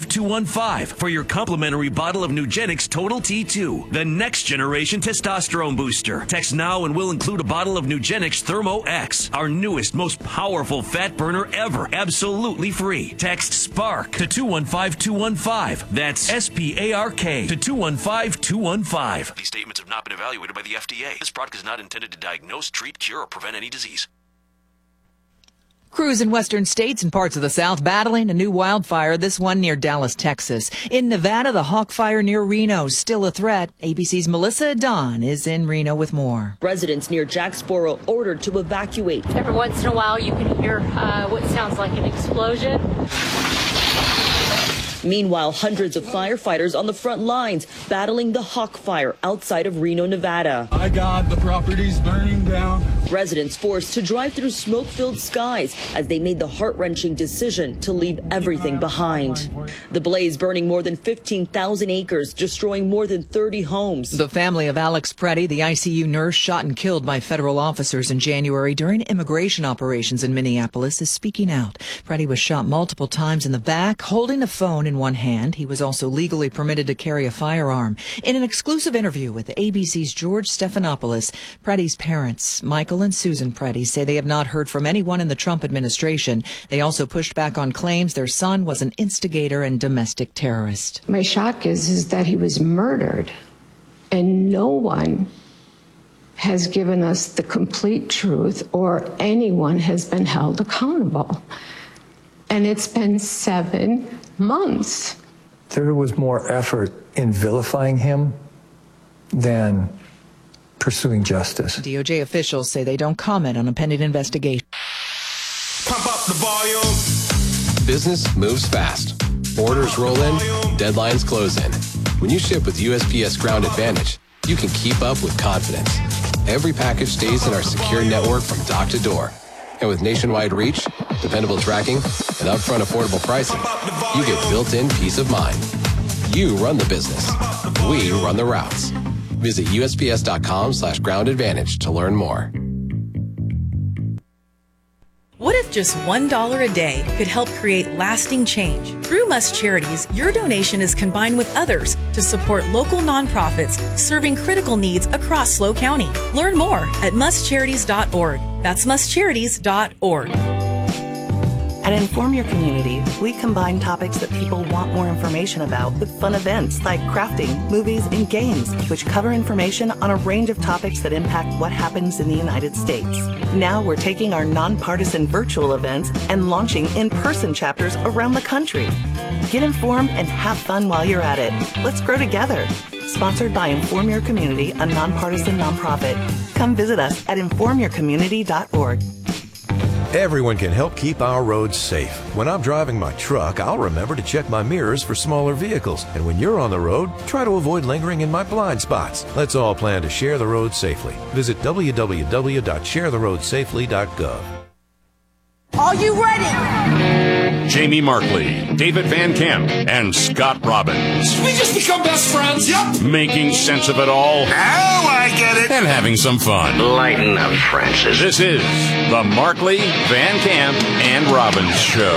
215 for your complimentary bottle of Nugenix Total T2, the next generation testosterone booster. Text now and we'll include a bottle of Nugenix Thermo X, our newest, most powerful fat burner ever, absolutely free. Text SPARK to 215-215. That's SPARK to 215-215. These statements have not been evaluated by the FDA. This product is not intended to diagnose, treat, cure, or prevent any disease. Crews in western states and parts of the South battling a new wildfire, this one near Dallas, Texas. In Nevada, the Hawk Fire near Reno is still a threat. ABC's Melissa Don is in Reno with more. Residents near Jacksboro ordered to evacuate. Every once in a while, you can hear what sounds like an explosion. Meanwhile, hundreds of firefighters on the front lines battling the Hawk Fire outside of Reno, Nevada. My God, the property's burning down. Residents forced to drive through smoke-filled skies as they made the heart-wrenching decision to leave everything behind. The blaze burning more than 15,000 acres, destroying more than 30 homes. The family of Alex Preddy, the ICU nurse shot and killed by federal officers in January during immigration operations in Minneapolis, is speaking out. Preddy was shot multiple times in the back, holding a phone in one hand. He was also legally permitted to carry a firearm. In an exclusive interview with ABC's George Stephanopoulos, Preddy's parents, Michael and Susan Preddy, say they have not heard from anyone in the Trump administration. They also pushed back on claims their son was an instigator and domestic terrorist. My shock is that he was murdered, and no one has given us the complete truth or anyone has been held accountable. And it's been 7 months. There was more effort in vilifying him than pursuing justice. DOJ officials say they don't comment on a pending investigation. Pump up the volume. Business moves fast. Orders roll in, deadlines close in. When you ship with USPS Ground Advantage, you can keep up with confidence. Every package stays in our secure network from dock to door. And with nationwide reach, dependable tracking, and upfront affordable pricing, you get built-in peace of mind. You run the business. We run the routes. Visit USPS.com/Ground Advantage to learn more. What if just $1 a day could help create lasting change? Through Must Charities, your donation is combined with others to support local nonprofits serving critical needs across SLO County. Learn more at mustcharities.org. That's mustcharities.org. At Inform Your Community, we combine topics that people want more information about with fun events like crafting, movies, and games, which cover information on a range of topics that impact what happens in the United States. Now we're taking our nonpartisan virtual events and launching in-person chapters around the country. Get informed and have fun while you're at it. Let's grow together. Sponsored by Inform Your Community, a nonpartisan nonprofit. Come visit us at informyourcommunity.org. Everyone can help keep our roads safe. When I'm driving my truck, I'll remember to check my mirrors for smaller vehicles. And when you're on the road, try to avoid lingering in my blind spots. Let's all plan to share the road safely. Visit www.sharetheroadsafely.gov. Are you ready? Jamie Markley, David Van Camp, and Scott Robbins. We just become best friends. Yep. Making sense of it all. Now I get it. And having some fun. Lighten up, Francis. This is the Markley, Van Camp, and Robbins Show.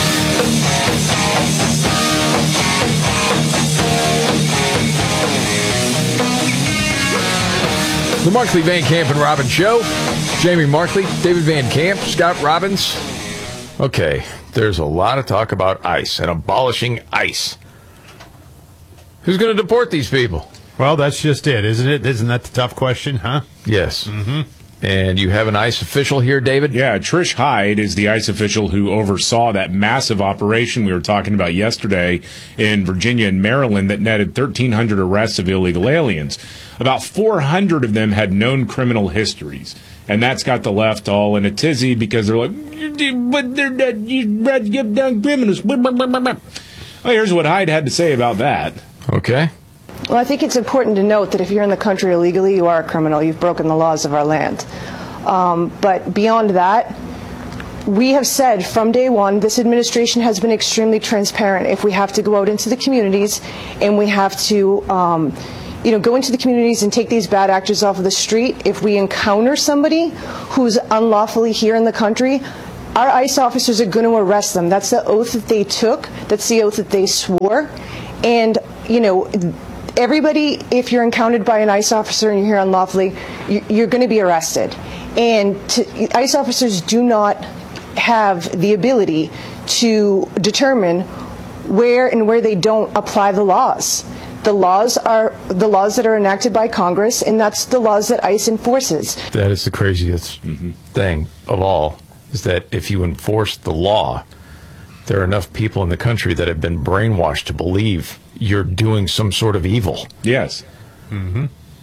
The Markley, Van Camp, and Robbins Show. Jamie Markley, David Van Camp, Scott Robbins. Okay, there's a lot of talk about ICE and abolishing ICE. Who's going to deport these people? Well, that's just it, isn't it? Isn't that the tough question, huh? Yes. Mm-hmm. And you have an ICE official here, David? Yeah, Trish Hyde is the ICE official who oversaw that massive operation we were talking about yesterday in Virginia and Maryland that netted 1,300 arrests of illegal aliens. About 400 of them had known criminal histories. And that's got the left all in a tizzy because they're like, but they're not, you've done criminals. Well, here's what Hyde had to say about that. Okay. Well, I think it's important to note that if you're in the country illegally, you are a criminal. You've broken the laws of our land. But beyond that, we have said from day one, this administration has been extremely transparent. If we have to go out into the communities and we have to go into the communities and take these bad actors off of the street, if we encounter somebody who's unlawfully here in the country, our ICE officers are going to arrest them. That's the oath that they took. That's the oath that they swore. And, you know, everybody, if you're encountered by an ICE officer and you're here unlawfully, you're going to be arrested. And ICE officers do not have the ability to determine where they don't apply the laws. The laws are the laws that are enacted by Congress, and that's the laws that ICE enforces. That is the craziest thing of all, is that if you enforce the law, there are enough people in the country that have been brainwashed to believe you're doing some sort of evil. Yes. Mm-hmm.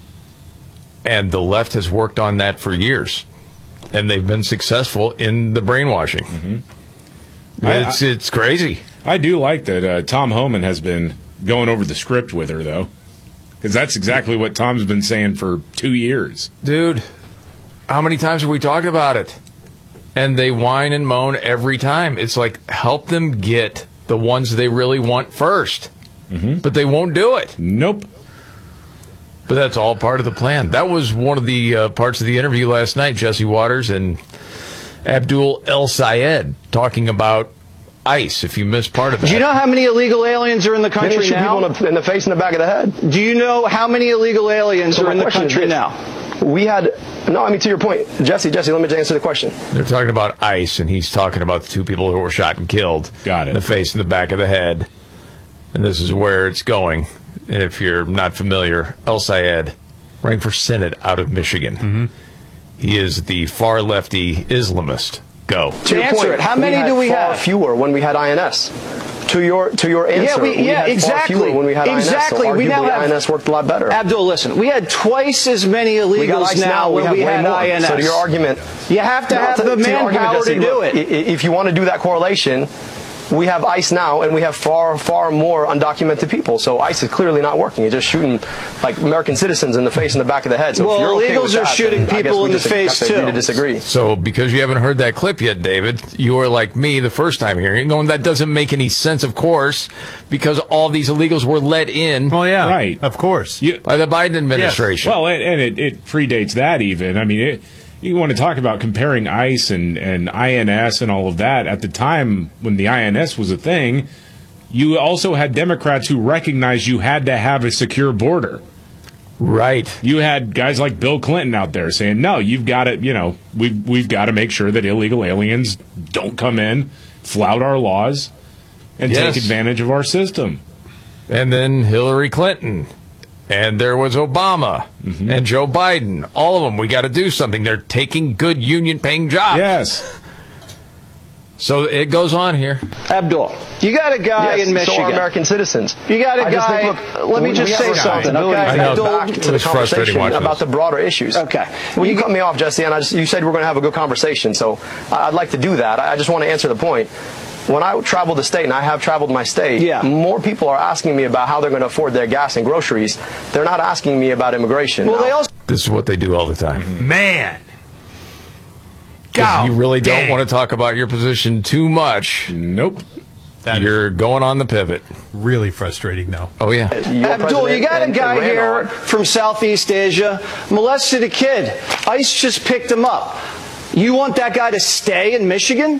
And the left has worked on that for years, and they've been successful in the brainwashing. Mm-hmm. It's crazy. I do like that Tom Homan has been going over the script with her, though, because that's exactly what Tom's been saying for 2 years. Dude, how many times have we talked about it? And they whine and moan every time. It's like, help them get the ones they really want first. Mm-hmm. But they won't do it. Nope. But that's all part of the plan. That was one of the parts of the interview last night, Jesse Waters and Abdul El Sayed talking about ICE, if you missed part of that. Do you know how many illegal aliens are in the country now? People in the face and the back of the head. Do you know how many illegal aliens are in the country now? To your point, Jesse, let me just answer the question. They're talking about ICE, and he's talking about the 2 people who were shot and killed. Got it. In the face and the back of the head. And this is where it's going. And if you're not familiar, El Sayed, running for Senate out of Michigan. Mm-hmm. He is the far lefty Islamist. Go. To your point, how many do we have? Far fewer when we had INS. To your answer, we had exactly. far fewer when we had exactly. INS. So we now have INS worked a lot better. Abdul, listen, we had twice as many illegals now when we had INS. So to your argument, you have to have the manpower to do it. If you want to do that correlation, we have ICE now, and we have far, far more undocumented people. So ICE is clearly not working. It's just shooting like American citizens in the face and the back of the head. So well, if you're okay illegals with that, are shooting people in the face too. To disagree. So because you haven't heard that clip yet, David, you are like me the first time hearing it, going, that doesn't make any sense, of course, because all these illegals were let in. Oh, yeah. Right. Of course. By the Biden administration. Yes. Well, and it predates that even. I mean, you want to talk about comparing ICE and INS and all of that. At the time when the INS was a thing, you also had Democrats who recognized you had to have a secure border. Right. You had guys like Bill Clinton out there saying, no, you've got to, we've got to make sure that illegal aliens don't come in, flout our laws, and take advantage of our system. And then Hillary Clinton. And there was Obama and Joe Biden. All of them, we got to do something. They're taking good union-paying jobs. Yes. So it goes on here. Abdul, you got a guy in Michigan. So are American citizens. You got a guy. Let me just say something. Okay. Abdul, back to the conversation about the broader issues. Okay. Well, you cut me off, Jesse, and you said we're going to have a good conversation. So I'd like to do that. I just want to answer the point. When I travel the state, and I have traveled my state, more people are asking me about how they're going to afford their gas and groceries. They're not asking me about immigration. Well, this is what they do all the time. Man. You really don't want to talk about your position too much. Nope. You're going on the pivot. Really frustrating, though. Oh, yeah. Abdul, you got a guy here from Southeast Asia, molested a kid. ICE just picked him up. You want that guy to stay in Michigan?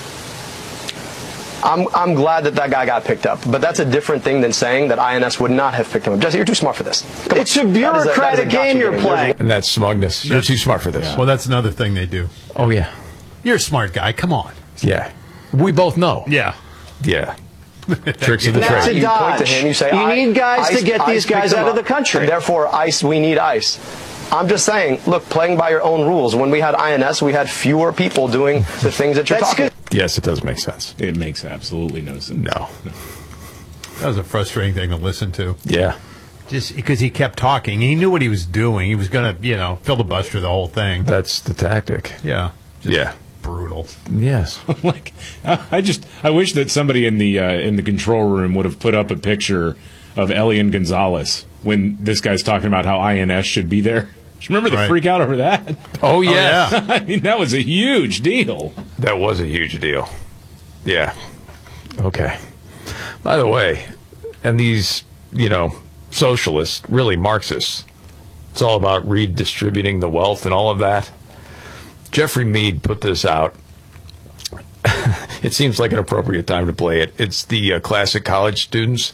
I'm glad that guy got picked up, but that's a different thing than saying that INS would not have picked him up. Jesse, you're too smart for this. It's a bureaucratic game you're playing. And that's smugness. You're too smart for this. Yeah. Well, that's another thing they do. Oh, yeah. You're a smart guy. Come on. Yeah. We both know. Yeah. Yeah. Tricks of the That's trade. a dodge. You point to him, you say, need guys to get these guys out of the country. And therefore, ICE, we need ICE. I'm just saying, look, playing by your own rules. When we had INS, we had fewer people doing the things that you're talking about. Yes, it does make sense. It makes absolutely no sense. No. That was a frustrating thing to listen to. Yeah. Just because he kept talking. He knew what he was doing. He was going to, filibuster the whole thing. That's the tactic. Yeah. Yeah. Brutal. Yes. I wish that somebody in the control room would have put up a picture of Elian Gonzalez when this guy's talking about how INS should be there. Remember the freak out over that? Oh, yeah. I mean, that was a huge deal. That was a huge deal. Yeah. Okay. By the way, and these, socialists, really Marxists, it's all about redistributing the wealth and all of that. Jeffrey Mead put this out. it seems like an appropriate time to play it. It's the classic college students